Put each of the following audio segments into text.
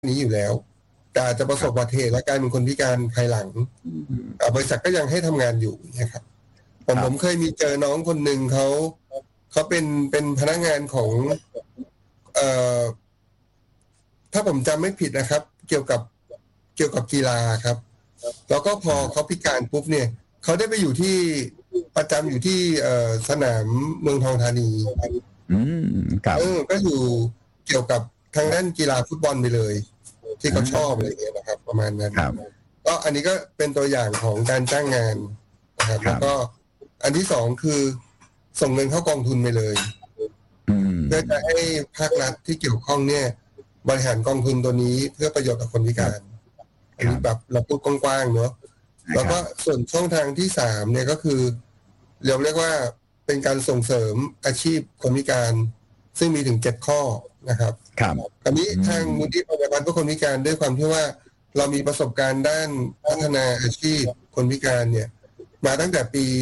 นี้อยู่แล้วแต่อาจจะประสบอุบัติเหตุและกลายเป็นคนพิการภายหลังบริษัทก็ยังให้ทำงานอยู่นะครับผมเคยมีเจอน้องคนหนึ่งเขาเป็นพนักงานของถ้าผมจำไม่ผิดนะครับเกี่ยวกับกีฬาครับแล้วก็พอเขาพิการปุ๊บเนี่ยเขาได้ไปอยู่ที่ประจำอยู่ที่สนามเมืองทองธานีครับก็อยู่เกี่ยวกับทางด้านกีฬาฟุตบอลไปเลยที่เขาชอบอะไรอย่างเงี้ยนะครับประมาณนั้นก็อันนี้ก็เป็นตัวอย่างของการจ้างงานนะครับแล้วก็อันที่สองคือส่งเงินเข้ากองทุนไปเลยเพื่อจะให้ภาครัฐที่เกี่ยวข้องเนี่ยบริหารกองทุนตัวนี้เพื่อประโยชน์กับคนพิการอันนี้แบบเราพูดกว้างๆเนาะแล้วก็ส่วนช่องทางที่สามเนี่ยก็คือเราเรียกว่าเป็นการส่งเสริมอาชีพคนพิการซึ่งมีถึง7ข้อนะครับอันนี้ทางมูลนิธิปัญญาพัฒน์เพื่อคนพิการด้วยความที่ว่าเรามีประสบการณ์ด้านพัฒนาอาชีพคนพิการเนี่ยมาตั้งแต่ปี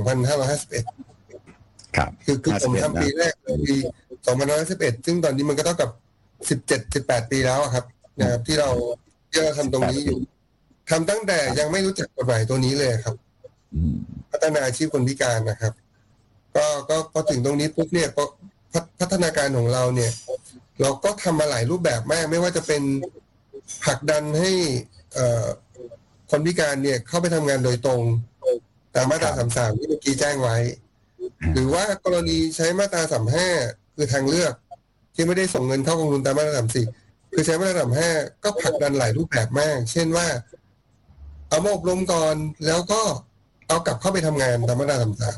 2551คือผมทำปีแรกปี2551ซึ่งตอนนี้มันก็เท่ากับ17-18 ปีแล้วครับนะครับที่เราทำตรงนี้อยู่ทำตั้งแต่ยังไม่รู้จักกฎหมายตัวนี้เลยครับพัฒนาอาชีพคนพิการนะครับก็พอถึงตรงนี้ปุ๊บเนี่ยก็พัฒนาการของเราเนี่ยเราก็ทำมาหลายรูปแบบมากไม่ว่าจะเป็นผลักดันให้คนพิการเนี่ยเข้าไปทำงานโดยตรงตามมาตรา33ที่เมื่อกี้แจ้งไว้หรือว่ากรณีใช้มาตรา35คือทางเลือกที่ไม่ได้ส่งเงินเข้ากองทุนตามมาตรา34คือใช้มาตรา35ก็ผลักดันหลายรูปแบบมากเช่นว่าเอามาอบรมก่อนแล้วก็เอากลับเข้าไปทำงานตามมาตรา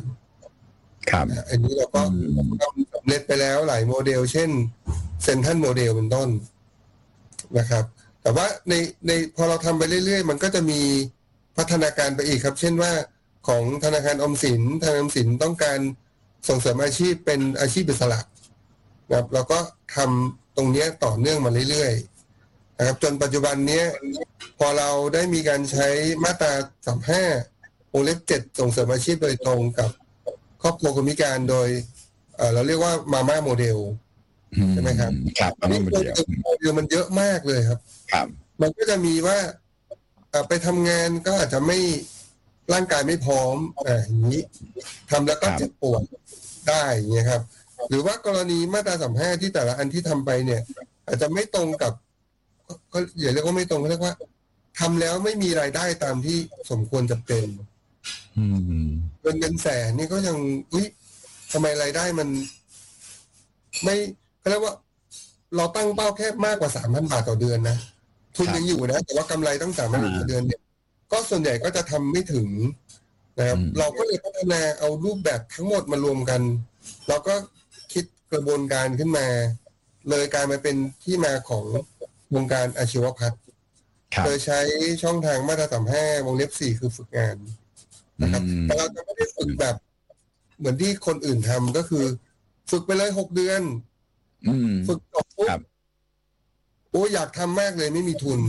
33 ครับอันนี้เราก็สำเร็จไปแล้วหลายโมเดลเช่นเซ็นทรัลโมเดลเป็นต้นนะครับแต่ว่าในพอเราทำไปเรื่อยๆมันก็จะมีพัฒนาการไปอีกครับเช่นว่าของธนาคารออมสินธนาคารออมสินต้องการส่งเสริมอาชีพเป็นอาชีพอิสระนะครับเราก็ทำตรงนี้ต่อเนื่องมาเรื่อยๆนะครับจนปัจจุบันนี้พอเราได้มีการใช้มาตรา35วงเล็บ7ส่งเสริมอาชีพโดยตรงกับครอบครัวคนพิการโดยเราเรียกว่ามาม่าโมเดลใช่ไหมครับนี่โมเดลมันเยอะมากเลยครับมันก็จะมีว่าไปทำงานก็อาจจะไม่ร่างกายไม่พร้อมอย่างนี้ทำแล้วก็เจ็บปวดได้อย่างเงี้ยครับหรือว่ากรณีมาตรา35ที่แต่ละอันที่ทำไปเนี่ยอาจจะไม่ตรงกับก็อย่าเรียกว่าไม่ตรงเขาเรียกว่าทำแล้วไม่มีรายได้ตามที่สมควรจะเป็นเงินแสนนี่ก็ยังทำไมรายได้มันไม่เขาเรียกว่าเราตั้งเป้าแค่มากกว่า 3,000 บาทต่อเดือนนะทุนยังอยู่นะแต่ว่ากำไรต้อง3,000 บาทต่อเดือนเนี่ยก็ส่วนใหญ่ก็จะทำไม่ถึงนะครับเราก็เลยพัฒนาเอารูปแบบทั้งหมดมารวมกันเราก็คิดกระบวนการขึ้นมาเลยกลายมาเป็นที่มาของวงการอาชีวพัฒน์โดยใช้ช่องทางมาตรา35วงเล็บ4คือฝึกงานนะครับแต่เราจะไม่ได้ฝึกแบบเหมือนที่คนอื่นทำก็คือฝึกไปเลย6 เดือนฝึกจบปุ๊บอยากทำมากเลยไม่มีทุน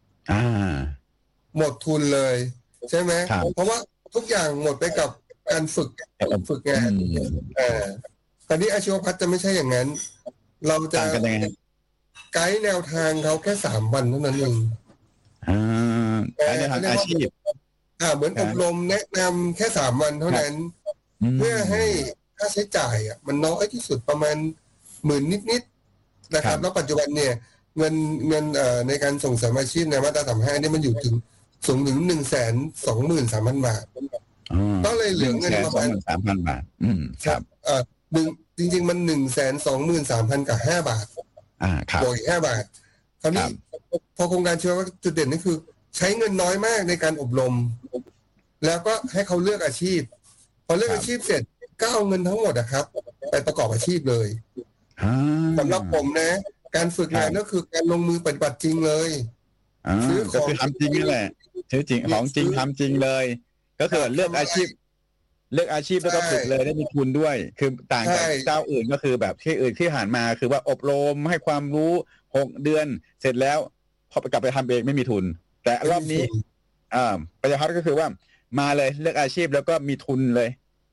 หมดทุนเลยใช่ไหมเพราะว่าทุกอย่างหมดไปกับการฝึกงานแต่นี้อาชีวพัฒน์จะไม่ใช่อย่างนั้นเราจะไกด์แนวทางเขาแค่3 วันเท่านั้นเองไกด์แนวทางอาชีพเหมือนอบรมแนะนำแค่3 วันเท่านั้นเพื่อให้ค่าใช้จ่ายมันน้อยที่สุดประมาณ10,000นิดๆนะครับแล้วปัจจุบันเนี่ยเงินในการส่งเสริมอาชีพในมาตรา35เนี่ยมันอยู่ถึงสูงถึง123,000 บาทก็เลยเหลือเงินประมาณ 123,000 บาทครับจริงๆมัน123,000 กับ5 บาทบวกอีก5 บาทคราวนี้พอโครงการเชื่อว่าจุดเด่นนี่คือใช้เงินน้อยมากในการอบรมแล้วก็ให้เขาเลือกอาชีพพอเลือกอาชีพเสร็จก็เอาเงินทั้งหมดครับไปประกอบอาชีพเลยสำหรับผมนะการฝึกงานก็คือการลงมือปฏิบัติจริงเลยซื้อของทำจริงนี่แหละซื้อจริงของจริงทำจริงเลยก็คือเลือกอาชีพแล้วก็ฝึกเลยได้มีทุนด้วยคือต่างจากเจ้าอื่นก็คือแบบที่อื่นที่ผ่านมาคือว่าอบรมให้ความรู้6 เดือนเสร็จแล้วพอไปกลับไปทำเองไม่มีทุนแต่รอบนี้ปัญญาพัฒน์ก็คือว่ามาเลยเลือกอาชีพแล้วก็มีทุนเลย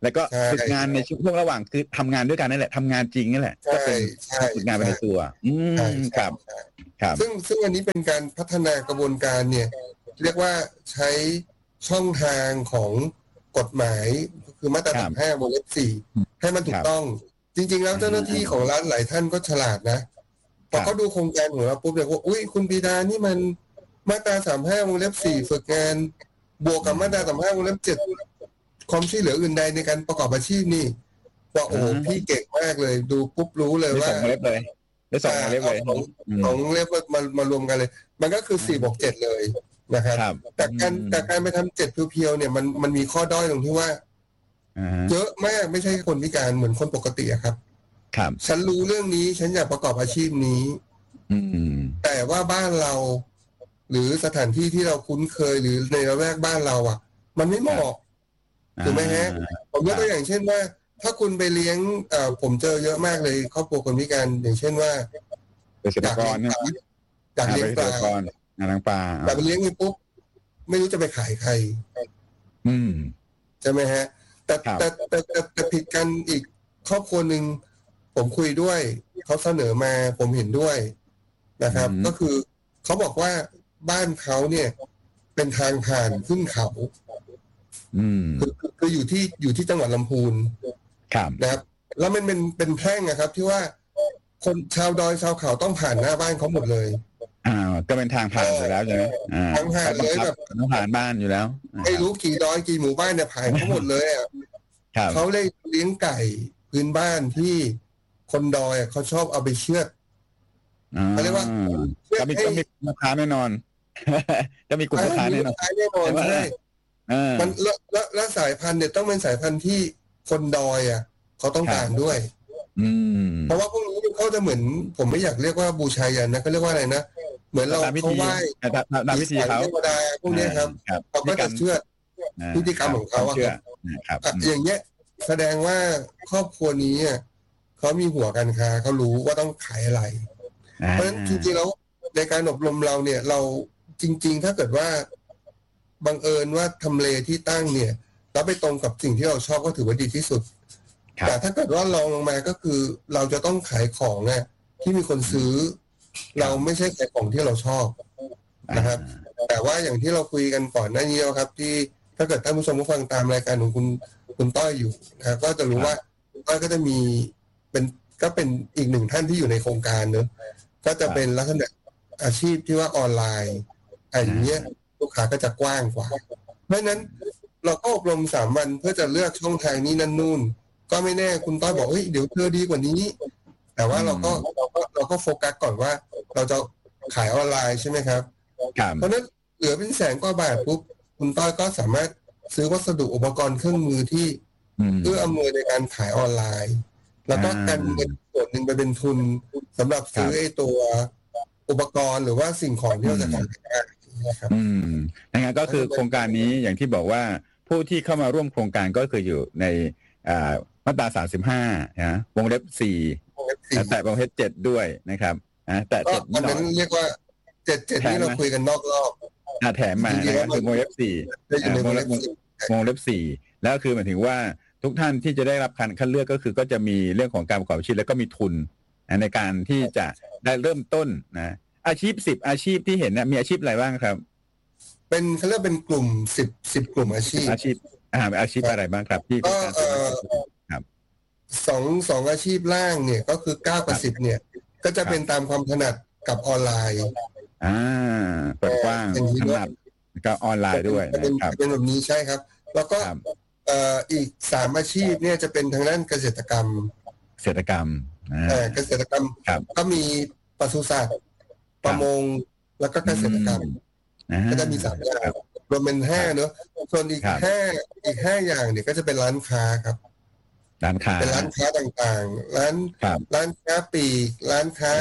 แล้วก็ฝึกงานในช่วงระหว่างคือทำงานด้วยกันนั่นแหละทำงานจริงนั่นแหละก็เป็นฝึกงานไปในตัวครับครับซึ่งอันนี้เป็นการพัฒนากระบวนการเนี่ยเรียกว่าใช้ช่องทางของกฎหมายคือมาตรา35 วงเล็บ 4ให้มันถูกต้องจริงๆแล้วเจ้าหน้าที่ของรัฐหลายท่านก็ฉลาดนะพอเขาดูโครงการของเราปุ๊บเนี่ยว่าอุ้ยคุณปีดานี่มันมาตรา35 วงเล็บ 4ฝึกงานบวกกับมาตรา35 วงเล็บ 7ความช่วยเหลืออื่นใดในการประกอบอาชีพนี่ว่าโอ้โหพี่เก่งมากเลยดูปุ๊บรู้เลยว่า 2 เล็บเลยได้2 เล็บเลยของเล็บมารวมกันเลยมันก็คือ4 บวก 7เลยนะครับแต่การไปทำ7 เพียวๆเนี่ยมันมีข้อด้อยตรงที่ว่าเยอะมากไม่ใช่คนพิการเหมือนคนปกติครับฉันรู้เรื่องนี้ฉันอยากประกอบอาชีพนี้แต่ว่าบ้านเราหรือสถานที่ที่เราคุ้นเคยหรือในละแวกบ้านเราอ่ะมันไม่เหมาะถูกไหมฮะผมยกตัวอย่างเช่นว่าถ้าคุณไปเลี้ยงผมเจอเยอะมากเลยครอบครัวคนพิการอย่างเช่นว่าเกษตรกรอยากเลี้ยงปลาแต่ไปเลี้ยงไปปุ๊บไม่รู้จะไปขายใครใช่ไหมฮะแต่ผิดกันอีกครอบครัวหนึ่งผมคุยด้วยเขาเสนอมาผมเห็นด้วยนะครับก็คือเขาบอกว่าบ้านเขาเนี่ยเป็นทางผ่านขึ้นเขาคืออยู่ที่จังหวัดลำพูนนะครับแล้วมันเป็นแพร่งนะครับที่ว่าคนชาวดอยชาวเขาต้องผ่านหน้าบ้านเขาหมดเลยก็เป็นทางผ่านอยู่แล้วใช่ไหมทางผ่านเลยแบบต้องผ่านบ้านอยู่แล้วไม่รู้กี่ดอยกี่หมู่บ้านเนี่ยผ่านเขาหมดเลยอ่ะเขาเลยเลี้ยงไก่พื้นบ้านที่คนดอยเขาชอบเอาไปเชือดเขาเรียกว่าก็มีลูกค้าแน่นอนก็มีกลุ่มลูกค้าแน่นอนใช่มันและสายพันธุ์เนี่ยต้องเป็นสายพันธุ์ที่คนดอยอ่ะเขาต้องการด้วยเพราะว่าพวกนี้เขาจะเหมือนผมไม่อยากเรียกว่าบูชายันนะเขาเรียกว่าอะไรนะเหมือนเราเขาไหว้ตามวิธีเขาเทวดาพวกนี้ครับเขาก็จะเชื่อพิธีกรรมของเขาครับอย่างเงี้ยแสดงว่าครอบครัวนี้เขามีหัวการค้าเขารู้ว่าต้องขายอะไรเพราะฉะนั้นจริงๆแล้วในการอบรมเราเนี่ยเราจริงๆถ้าเกิดว่าบังเอิญว่าทำเลที่ตั้งเนี่ยแล้วไปตรงกับสิ่งที่เราชอบก็ถือว่าดีที่สุดแต่ถ้าเกิดว่าลองลงมาก็คือเราจะต้องขายของที่มีคนซื้อเราไม่ใช่ขายของที่เราชอบนะครับแต่ว่าอย่างที่เราคุยกันก่อนหน้านี้ครับที่ถ้าเกิดท่านผู้ชมผู้ฟังตามรายการของคุณต้อยอยู่นะก็จะรู้ว่าคุณต้อยก็จะมีก็เป็นอีกหนึ่งท่านที่อยู่ในโครงการเนอะก็จะเป็นลักษณะอาชีพที่ว่าออนไลน์อย่างเงี้ยลูกค้าก็จะกว้างกว่าเพราะฉะนั้นเราก็อบรม3 วันเพื่อจะเลือกช่องทางนี้นั่นนู่นก็ไม่แน่คุณต้อยบอกเดี๋ยวเธอดีกว่านี้แต่ว่าเราก็โฟกัสก่อนว่าเราจะขายออนไลน์ใช่ไหมครับเพราะนั้นเหลือเป็น100,000 กว่าบาทปุ๊บคุณต้อยก็สามารถซื้อวัสดุอุปกรณ์เครื่องมือที่เพื่ออำนวยในการขายออนไลน์แล้วก็กันเงินส่วนหนึ่งไปเป็นทุนสำหรับซื้อตัวอุปกรณ์หรือว่าสิ่งของที่เราจะขายนะครับงั้นก็คือโครงการนี้อย่างที่บอกว่าผู้ที่เข้ามาร่วมโครงการก็คืออยู่ในมาตรา35นะวงเล็บ4แต่วงเล็บ7ด้วยนะครับแต่7 อันนั้นเรียกว่า77นี่เราคุยกันนอกรอบแถมมานะครับคือวงเล็บ4วงเล็บ4แล้วคือหมายถึงว่าทุกท่านที่จะได้รับการคัดเลือกก็คือก็จะมีเรื่องของการประกอบอาชีพแล้วก็มีทุนในการที่จะได้เริ่มต้นนะอาชีพ10 อาชีพที่เห็นนะมีอาชีพอะไรบ้างครับเขาเรียกเป็นกลุ่ม10 กลุ่มอาชีพอาชีพอะไรบ้างครับที่ก็ครับสองอาชีพล่างเนี่ยก็คือ9 กับ 10เนี่ยก็จะเป็นตามความถนัดกับออนไลน์เปิดกว้างสำหรับก็ออนไลน์ด้วยนะครับเป็นแบบนี้ใช่ครับแล้วก็อีก3 อาชีพเนี่ยจะเป็นทางด้านเกษตรกรรมก็มีปศุสัตว์ประมงแล้วก็เกษตรกรรมก็จะมี3 อย่างรวมเป็น5เนอะส่วนอีก5อย่างเนี่ยก็จะเป็นร้านค้าครับเป็นร้านค้าต่างๆร้านค้าปลีกร้านค้า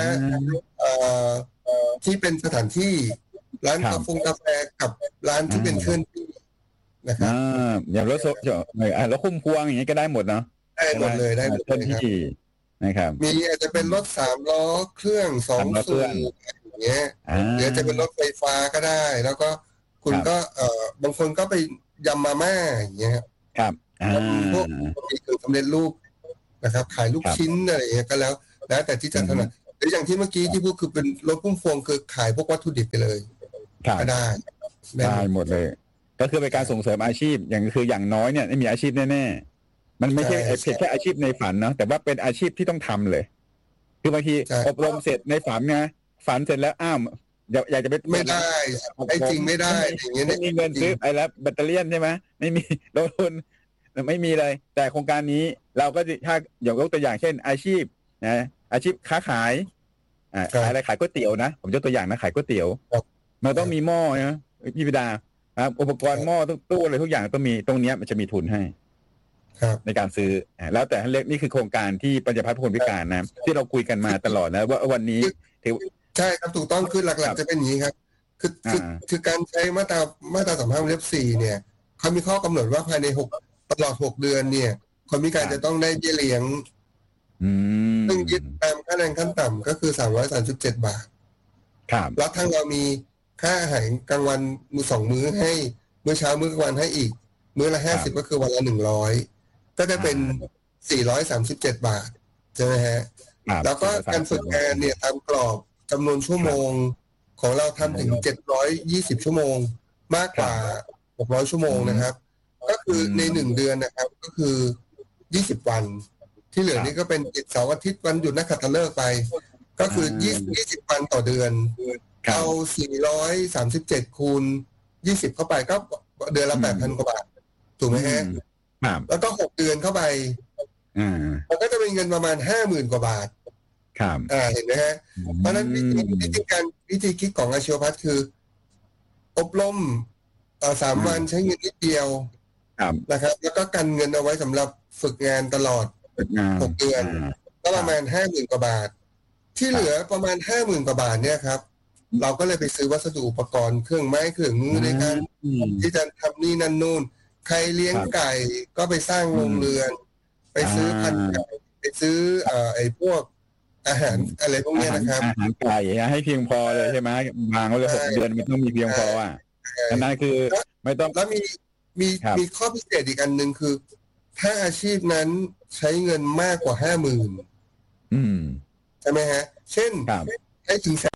ที่เป็นสถานที่ร้านกาแฟกับร้านที่เป็นเคลื่อนที่นะครับอย่างรถแล้วคุ้มพวงอย่างนี้ก็ได้หมดเนาะได้หมดเลยเคลื่อนที่นะครับมีอาจจะเป็นรถ3 ล้อเครื่อง2 สูบอย่างเงี้ยหรือจะเป็นรถไฟฟ้าก็ได้แล้วก็คุณก็บางคนก็ไปยำมาม่าอย่างเงี้ยครับพวกมีเครื่องสำเร็จรูปนะครับขายลูกชิ้นอะไรอย่างเงี้ยก็แล้วแต่ที่จะถนัดหรืออย่างที่เมื่อกี้ที่พูดคือเป็นรถพุ่มพวงคือขายพวกวัตถุดิบไปเลยก็ได้หมดเลยก็คือเป็นการส่งเสริมอาชีพอย่างน้อยเนี่ยไม่มีอาชีพแน่ๆมันไม่ใช่แค่อาชีพในฝันเนาะแต่ว่าเป็นอาชีพที่ต้องทำเลยคือบางทีอบรมเสร็จในฝันไงฝันเสร็จแล้วอยากจะไปไม่ได้ไอ้จริงไม่ได้อย่างเงี้ยไม่มีเงินซื้อไอ้แล้วแบตเตอรี่ใช่ไหมไม่มีลงทุนไม่มีเลยแต่โครงการนี้เราก็ถ้ายกตัวอย่างเช่นอาชีพนะอาชีพค้าขายขายอะไรขายก๋วยเตี๋ยวนะผมยกตัวอย่างนะขายก๋วยเตี๋ยวมันต้องมีหม้อนะพี่ปิดาอุปกรณ์หม้อตู้อะไรทุกอย่างต้องมีตรงนี้มันจะมีทุนให้ในการซื้อแล้วแต่เล็กนี่คือโครงการที่ปัญญาพัฒน์คนพิการนะที่เราคุยกันมาตลอดนะว่าวันนี้ใช่ครับถูกต้องคือหลักๆจะเป็นอย่างนี้ครับคือการใช้มาตรา35 วงเล็บ 4เนี่ยเขามีข้อกำหนดว่าภายในตลอด6 เดือนเนี่ยคนพิการจะต้องได้เบี้ยเลี้ยงซึ่งยึดตามค่าแรงขั้นต่ำก็คือ337 บาทแล้วทั้งเรามีค่าอาหารกลางวัน2 มื้อให้มื้อเช้ามื้อกลางวันให้อีกมื้อละ50ก็คือวันละ100ก็จะเป็น437 บาทใช่ไหมฮะแล้วก็การฝึกงานเนี่ยตามกรอบจำนวนชั่วโมงของเราทำถึง720 ชั่วโมงมากกว่า600 ชั่วโมงนะครับก็คือใน1 เดือนนะครับก็คือ20 วันที่เหลือนี่ก็เป็นเสาร์อาทิตย์วันหยุดนักขัตฤกษ์ไปก็คือ20 วันต่อเดือนเอา437คูณ20เข้าไปก็เดือนละ 8,000 กว่าบาทถูกไหมฮะแล้วก็6 เดือนเข้าไปมันก็จะเป็นเงินประมาณ 50,000 กว่าบาทเห็นไหมฮะเพราะฉะนั้นวิธีคิดของอาชีวพัฒน์คืออบรม3 วันใช้เงินนิดเดียวนะครับแล้วก็กันเงินเอาไว้สำหรับฝึกงานตลอด6 เดือนก็ประมาณ 50,000 กว่าบาทที่เหลือประมาณ 50,000 กว่าบาทเนี่ยครับเราก็เลยไปซื้อวัสดุอุปกรณ์เครื่องไม้เครื่องมือในการที่จะทำนี่นั่นนู่นใครเลี้ยงไก่ก็ไปสร้างโรงเรือนไปซื้อพันธุ์ไก่ไปซื้อไอ้พวกอาหารอะไรพวกนี้นะครับอาหารไก่ให้เพียงพอเลยใช่ไหมวางไว้เลย6 เดือนมันต้องมีเพียงพอนั่นคือไม่ต้องแล้วมีข้อพิเศษอีกอันหนึ่งคือถ้าอาชีพนั้นใช้เงินมากกว่า 50,000ใช่ไหมฮะเช่นให้ถึง